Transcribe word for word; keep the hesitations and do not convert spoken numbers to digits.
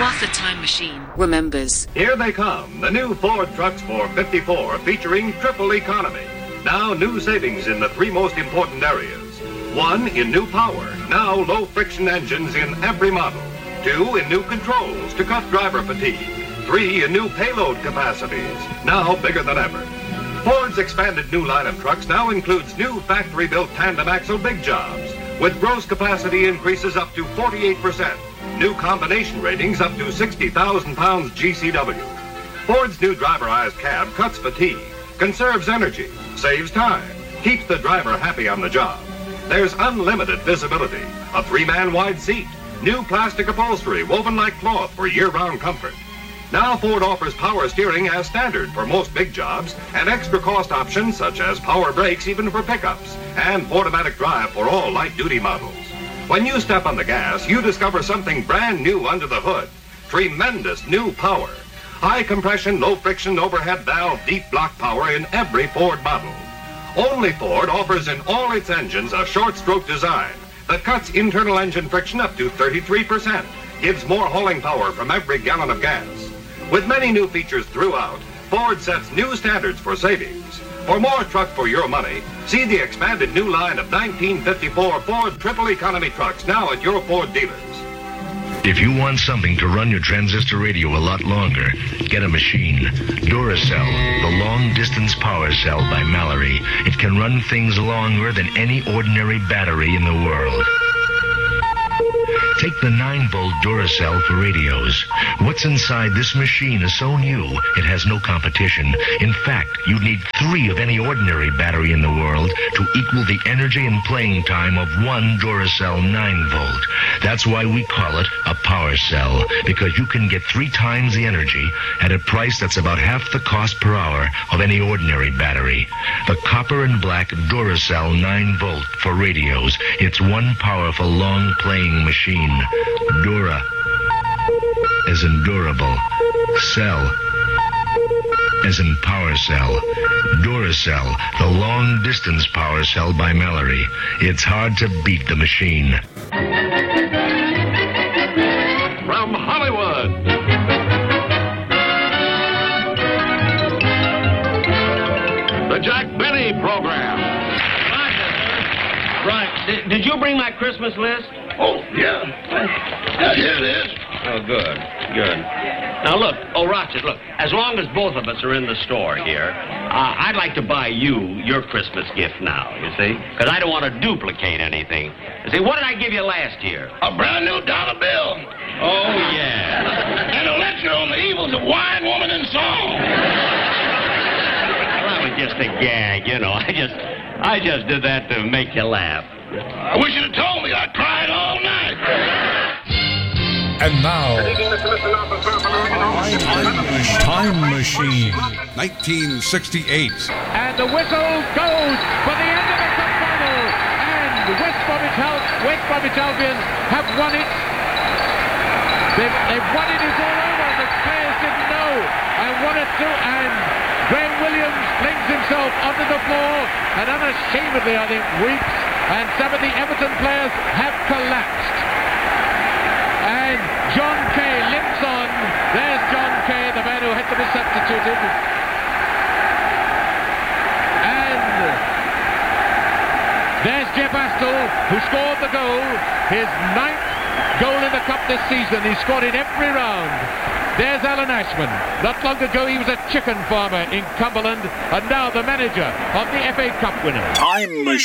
Martha Time Machine remembers. Here they come, the new Ford Trucks four fifty-four featuring triple economy. Now new savings in the three most important areas. One, in new power, now low-friction engines in every model. Two, in new controls to cut driver fatigue. Three, in new payload capacities, now bigger than ever. Ford's expanded new line of trucks now includes new factory-built tandem axle big jobs, with gross capacity increases up to forty-eight percent. New combination ratings up to sixty thousand pounds G C W. Ford's new driverized cab cuts fatigue, conserves energy, saves time, keeps the driver happy on the job. There's unlimited visibility, a three-man wide seat, new plastic upholstery woven like cloth for year-round comfort. Now Ford offers power steering as standard for most big jobs and extra cost options such as power brakes even for pickups and automatic drive for all light-duty models. When you step on the gas, you discover something brand new under the hood. Tremendous new power. High compression, low friction, overhead valve, deep block power in every Ford model. Only Ford offers in all its engines a short-stroke design that cuts internal engine friction up to thirty-three percent, gives more hauling power from every gallon of gas. With many new features throughout, Ford sets new standards for savings. For more truck for your money, see the expanded new line of nineteen fifty-four Ford Triple Economy trucks now at your Ford dealers. If you want something to run your transistor radio a lot longer, get a machine. Duracell, the long-distance power cell by Mallory. It can run things longer than any ordinary battery in the world. Take the nine volt Duracell for radios. What's inside this machine is so new, it has no competition. In fact, you'd need three of any ordinary battery in the world to equal the energy and playing time of one Duracell nine volt. That's why we call it a power cell, because you can get three times the energy at a price that's about half the cost per hour of any ordinary battery. The copper and black Duracell nine volt for radios. It's one powerful long playing machine. Dura, as in durable. Cell, as in power cell. Duracell, the long-distance power cell by Mallory. It's hard to beat the machine. From Hollywood, the Jack Benny Program. Right. Did, did you bring my Christmas list? Oh, yeah. Yeah, here it is. Oh, good. Good. Now, look, oh, Rochester, look, as long as both of us are in the store here, uh, I'd like to buy you your Christmas gift now, you see? Because I don't want to duplicate anything. You see, what did I give you last year? A brand new dollar bill. Oh, yeah. And a lecture on the evils of wine, woman, and song. Well, that was just a gag, you know. I just, I just did that to make you laugh. I wish you'd have told me. I cried all night. And now, Time Machine, nineteen sixty-eight. And the whistle goes for the end of the cup final. And West Bromwich, West Bromwich Albion have won it. They've, they've won it. It's all over. The players didn't know. And won it through. And Graham Williams flings himself onto the floor and unashamedly, I think, weeps. And some of the Everton players have collapsed. And John Kay limps on. There's John Kay, the man who had to be substituted. And there's Jeff Astle, who scored the goal. His ninth goal in the cup this season. He scored in every round. There's Alan Ashman. Not long ago he was a chicken farmer in Cumberland, and now the manager of the F A Cup winners. Time Machine.